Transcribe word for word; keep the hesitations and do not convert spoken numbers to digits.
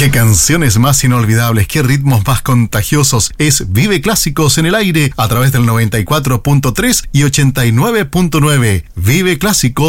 Qué canciones más inolvidables, qué ritmos más contagiosos. Es Vive Clásicos en el aire a través del noventa y cuatro punto tres y ochenta y nueve punto nueve. Vive Clásicos.